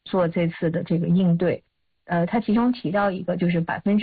做这次的这个应对。它其中提到一个就是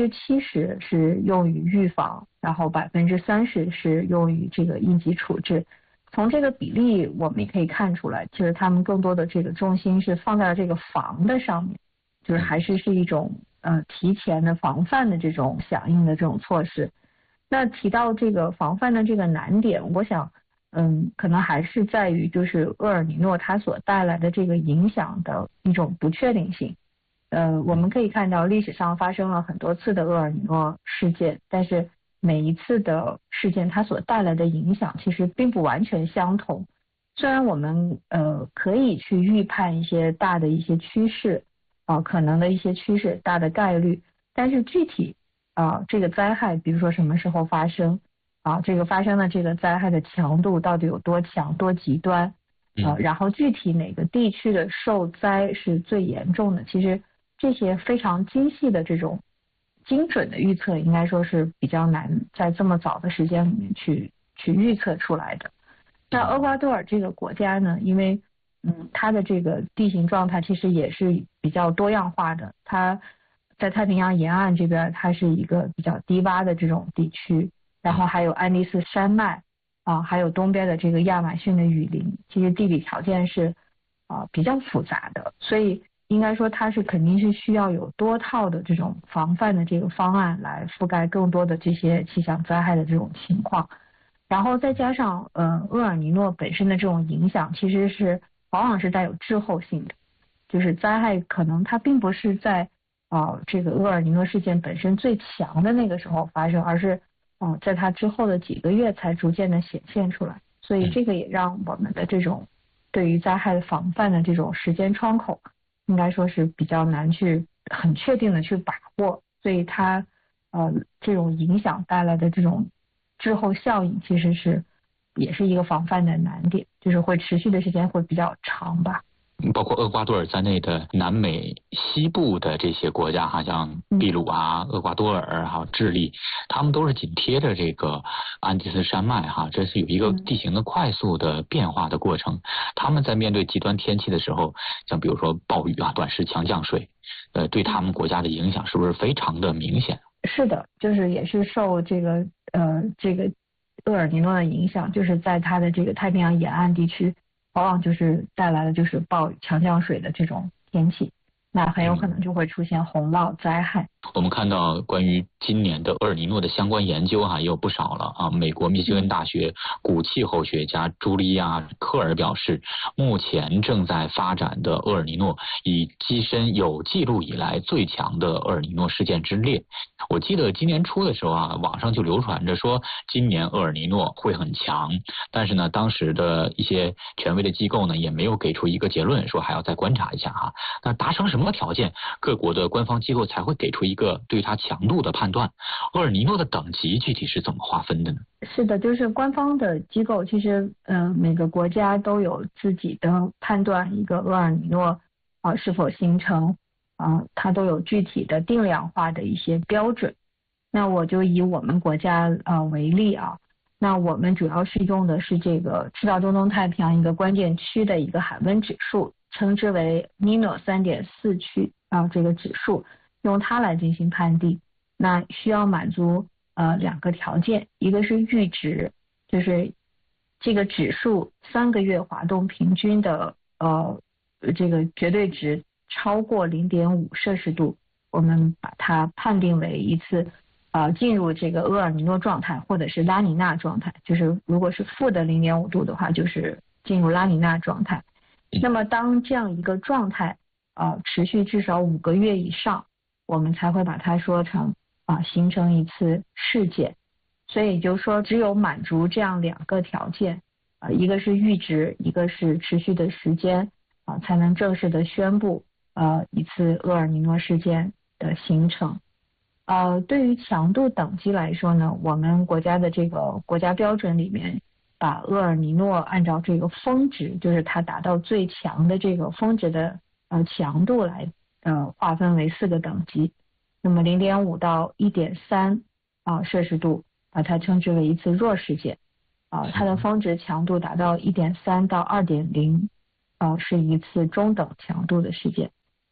70%是用于预防，然后30%是用于这个应急处置。从这个比例我们也可以看出来，其实他们更多的这个重心是放在了这个防的上面，就是还是一种提前的防范的这种响应的这种措施。那提到这个防范的这个难点，我想可能还是在于就是厄尔尼诺它所带来的这个影响的一种不确定性。我们可以看到历史上发生了很多次的厄尔尼诺事件，但是每一次的事件它所带来的影响其实并不完全相同。虽然我们可以去预判一些大的一些趋势可能的一些趋势大的概率，但是具体这个灾害比如说什么时候发生这个发生的这个灾害的强度到底有多强多极端然后具体哪个地区的受灾是最严重的，其实这些非常精细的这种精准的预测应该说是比较难在这么早的时间里面去预测出来的。那厄瓜多尔这个国家呢，因为它的这个地形状态其实也是比较多样化的，它在太平洋沿岸这边它是一个比较低洼的这种地区，然后还有安第斯山脉还有东边的这个亚马逊的雨林，其实地理条件是比较复杂的，所以应该说它是肯定是需要有多套的这种防范的这个方案来覆盖更多的这些气象灾害的这种情况。然后再加上厄尔尼诺本身的这种影响其实是往往是带有滞后性的，就是灾害可能它并不是在这个厄尔尼诺事件本身最强的那个时候发生，而是在它之后的几个月才逐渐的显现出来，所以这个也让我们的这种对于灾害防范的这种时间窗口应该说是比较难去很确定的去把握，所以它这种影响带来的这种滞后效应其实也是一个防范的难点，就是会持续的时间会比较长吧。 包括厄瓜多尔在内的南美西部的这些国家像秘鲁厄瓜多尔还有智利，他们都是紧贴着这个安第斯山脉这是有一个地形的快速的变化的过程。他们在面对极端天气的时候，像比如说暴雨短时强降水对他们国家的影响是不是非常的明显？ 是的，就是也是受这个厄尔尼诺的影响，就是在它的这个太平洋沿岸地区往往就是带来的就是暴雨强降水的这种天气，那很有可能就会出现洪涝灾害。 我们看到关于今年的厄尔尼诺的相关研究也有不少了美国密歇根大学古气候学家朱莉亚科尔表示，目前正在发展的厄尔尼诺已跻身有记录以来最强的厄尔尼诺事件之列。我记得今年初的时候网上就流传着说今年厄尔尼诺会很强，但是呢当时的一些权威的机构呢也没有给出一个结论，说还要再观察一下那达成什么条件各国的官方机构才会给出一个对它强度的判断？厄尔尼诺的等级具体是怎么划分的呢？ 是的，就是官方的机构其实每个国家都有自己的判断一个厄尔尼诺是否形成它都有具体的定量化的一些标准。那我就以我们国家为例那我们主要是用的是这个赤道中东太平洋一个关键区的一个海温指数，称之为 Nino 3.4区这个指数，用它来进行判定。那需要满足两个条件，一个是阈值，就是这个指数3个月滑动平均的这个绝对值超过 0.5 摄氏度，我们把它判定为一次进入这个厄尔尼诺状态或者是拉尼娜状态，就是如果是负的 0.5 度的话就是进入拉尼娜状态。那么当这样一个状态持续至少5个月以上，我们才会把它说成形成一次事件。所以就是说只有满足这样2个条件一个是阈值，一个是持续的时间才能正式的宣布一次厄尔尼诺事件的形成。对于强度等级来说呢，我们国家的这个国家标准里面把厄尔尼诺按照这个峰值，就是它达到最强的这个峰值的强度来划分为4个等级。那么 0.5 到 1.3 摄氏度把它称之为一次弱事件它的峰值强度达到 1.3 到 2.0 是一次中等强度的事件。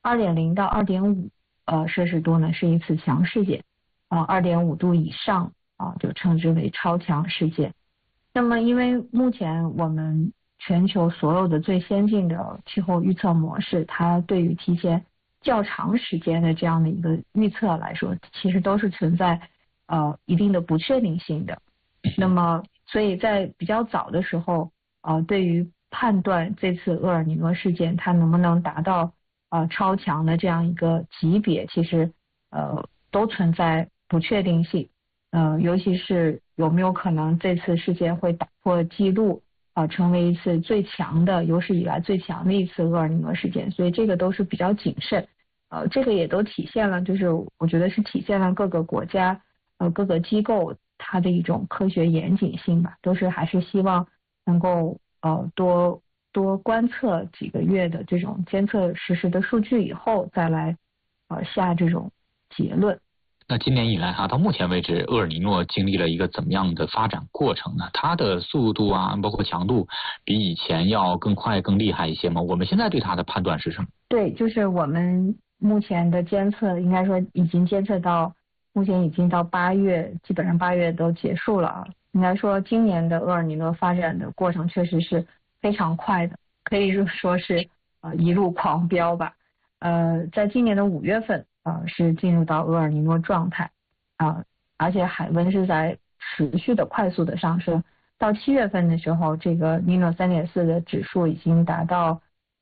2.0到2.5摄氏度呢是一次强事件，2.5度以上就称之为超强事件。那么因为目前我们全球所有的最先进的气候预测模式，它对于提前较长时间的这样的一个预测来说，其实都是存在一定的不确定性的。那么所以在比较早的时候对于判断这次厄尔尼诺事件它能不能达到超强的这样一个级别，其实都存在不确定性。尤其是有没有可能这次事件会打破记录成为一次最强的有史以来最强的一次厄尔尼诺事件，所以这个都是比较谨慎。这个也都体现了，就是我觉得是体现了各个国家各个机构它的一种科学严谨性吧，都是还是希望能够多观测几个月的这种监测实时的数据以后再来下这种结论。 那今年以来到目前为止，厄尔尼诺经历了一个怎么样的发展过程呢？它的速度包括强度，比以前要更快、更厉害一些吗？我们现在对它的判断是什么？ 对，就是我们目前的监测，应该说已经监测到，目前已经到8月，基本上8月都结束了。应该说今年的厄尔尼诺发展的过程确实是非常快的，可以说是一路狂飙吧。在今年的5月份是进入到厄尔尼诺状态而且海温是在持续的快速的上升。到7月份的时候，这个尼诺3.4的指数已经达到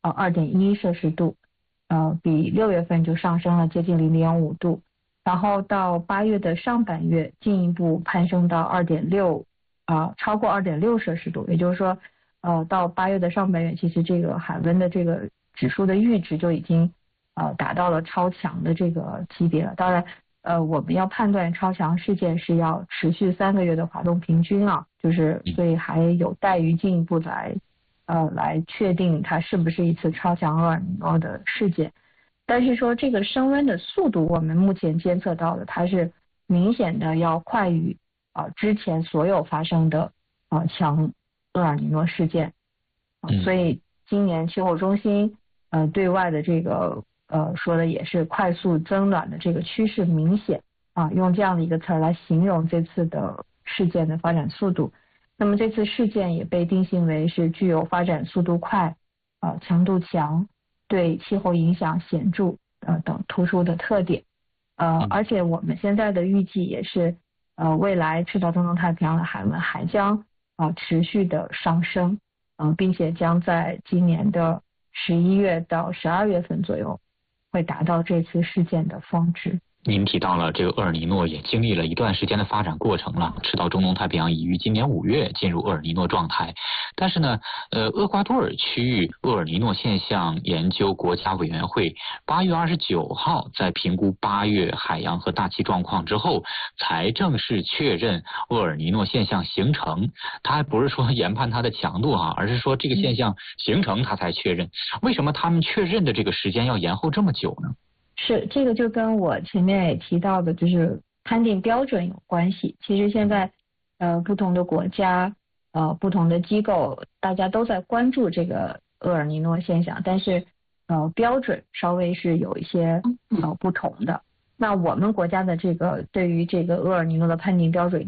2.1摄氏度，比6月份就上升了接近0.5度。然后到8月的上半月进一步攀升到2.6超过2.6摄氏度，也就是说到8月的上半月，其实这个海温的这个指数的阈值就已经达到了超强的这个级别了。当然我们要判断超强事件是要持续3个月的滑动平均就是所以还有待于进一步来确定它是不是一次超强厄尔尼诺的事件。但是说这个升温的速度，我们目前监测到的它是明显的要快于之前所有发生的强厄尔尼诺事件。所以今年气候中心对外的这个说的也是快速增暖的这个趋势明显用这样的一个词儿来形容这次的事件的发展速度。那么这次事件也被定性为是具有发展速度快强度强对气候影响显著等突出的特点。而且我们现在的预计也是未来赤道中东太平洋的海温还将持续的上升并且将在今年的11月到12月份左右会达到这次事件的峰值。 您提到了这个厄尔尼诺也经历了一段时间的发展过程了，赤道中东太平洋已于今年5月进入厄尔尼诺状态。但是呢，厄瓜多尔区域厄尔尼诺现象研究国家委员会8月29号在评估8月海洋和大气状况之后，才正式确认厄尔尼诺现象形成。他还不是说研判它的强度而是说这个现象形成他才确认。为什么他们确认的这个时间要延后这么久呢？ 是，这个就跟我前面也提到的就是判定标准有关系。其实现在不同的国家不同的机构大家都在关注这个厄尔尼诺现象，但是标准稍微是有一些不同的。那我们国家的这个对于这个厄尔尼诺的判定标准